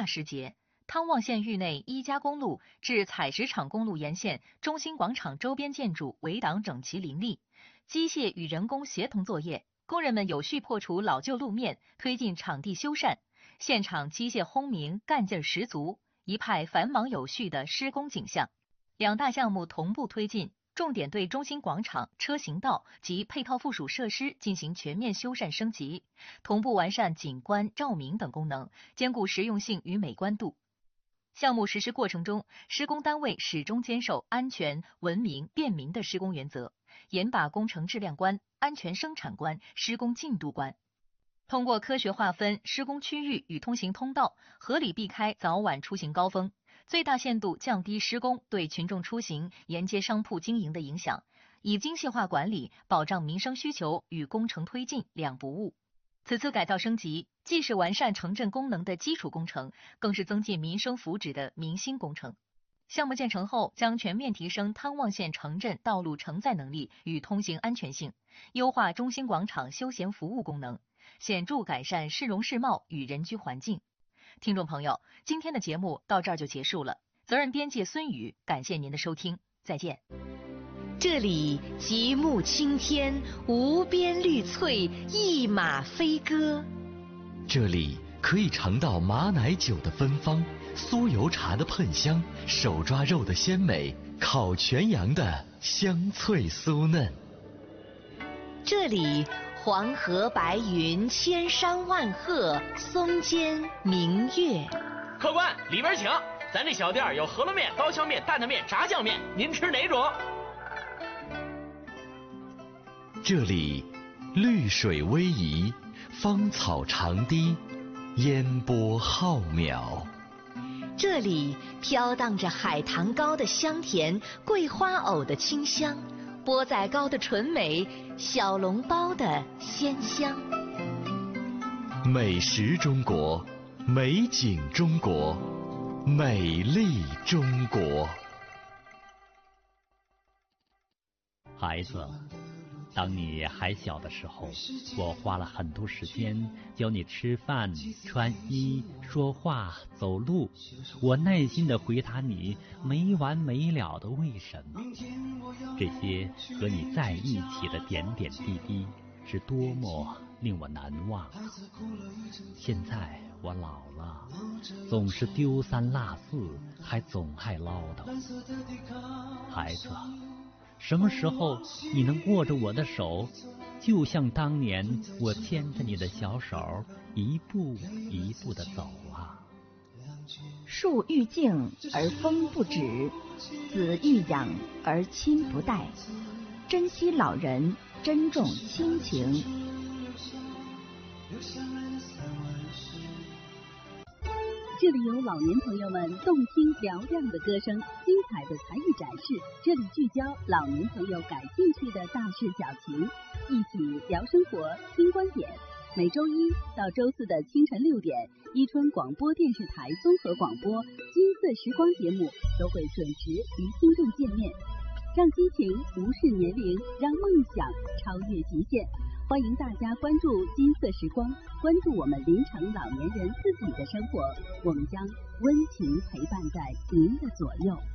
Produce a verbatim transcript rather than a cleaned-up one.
大时节，汤旺县域内一家公路至采石场公路沿线中心广场周边建筑围挡整齐林立，机械与人工协同作业，工人们有序破除老旧路面，推进场地修缮。现场机械轰鸣，干劲十足，一派繁忙有序的施工景象。两大项目同步推进，重点对中心广场、车行道及配套附属设施进行全面修缮升级，同步完善景观、照明等功能，兼顾实用性与美观度。项目实施过程中，施工单位始终坚守安全、文明、便民的施工原则，严把工程质量关、安全生产关、施工进度关。通过科学划分施工区域与通行通道，合理避开早晚出行高峰，最大限度降低施工对群众出行、沿街商铺经营的影响，以精细化管理保障民生需求与工程推进两不误。此次改造升级既是完善城镇功能的基础工程，更是增进民生福祉的民心工程。项目建成后，将全面提升汤旺县城镇道路承载能力与通行安全性，优化中心广场休闲服务功能，显著改善市容市貌与人居环境。听众朋友，今天的节目到这儿就结束了。责任编辑孙宇，感谢您的收听，再见。 这里极目青天，无边绿翠，一马飞歌。 这里可以尝到马奶酒的芬芳，酥油茶的喷香，手抓肉的鲜美，烤全羊的香脆酥嫩。 这里黄河白云，千山万壑，松间明月。 客官，里边请。咱这小店有饸饹面、刀削面、担担面、炸酱面，您吃哪种？ 这里绿水逶迤，芳草长堤，烟波浩渺。 这里飘荡着海棠糕的香甜，桂花藕的清香，钵仔糕的纯美，小笼包的鲜香。 美食中国，美景中国，美丽中国。 孩子，当你还小的时候，我花了很多时间教你吃饭、穿衣、说话、走路。我耐心地回答你没完没了的为什么。这些和你在一起的点点滴滴，是多么令我难忘。现在我老了，总是丢三落四，还总爱唠叨。孩子，什么时候你能握着我的手，就像当年我牵着你的小手，一步一步地走啊。 树欲静而风不止，子欲养而亲不待。珍惜老人，珍重亲情。 这里有老年朋友们动听嘹亮的歌声，精彩的才艺展示。这里聚焦老年朋友感兴趣的大事小情，一起聊生活、听观点。每周一到周四的清晨六点，伊春广播电视台综合广播《金色时光》节目都会准时与听众见面，让激情无视年龄，让梦想超越极限。欢迎大家关注金色时光，关注我们临城老年人自己的生活，我们将温情陪伴在您的左右。